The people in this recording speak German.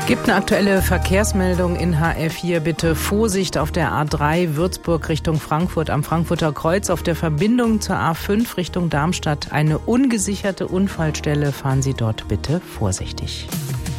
Gibt eine aktuelle Verkehrsmeldung in HR4. Bitte Vorsicht auf der A3 Würzburg Richtung Frankfurt am Frankfurter Kreuz. Auf der Verbindung zur A5 Richtung Darmstadt eine ungesicherte Unfallstelle. Fahren Sie dort bitte vorsichtig.